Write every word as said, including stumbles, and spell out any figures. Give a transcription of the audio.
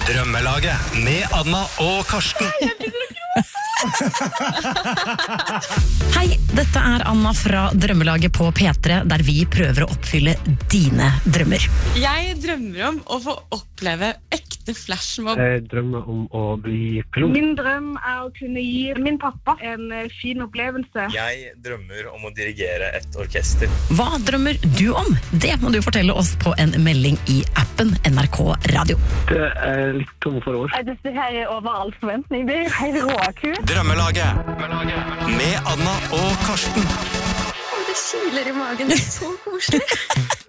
Drømmelaget med Anna og Karsten. Hei, dette er Anna fra Drømmelaget på P tre, der vi prøver å oppfylle dine drømmer. Jeg drømmer om å få oppleve ekte flashmob. Jeg drømmer om å bli pilot. Min drøm er å kunne gi min pappa en fin opplevelse. Jeg drømmer om å dirigere et orkester. Hva drømmer du om? Det må du fortelle oss på en melding i appen N R K Radio. Det er litt tom for år. Dette her er over all forventning. Det er jo helt råkult. Drømmelaget med Anna og Karsten. Det kiler i magen, det er så koselig.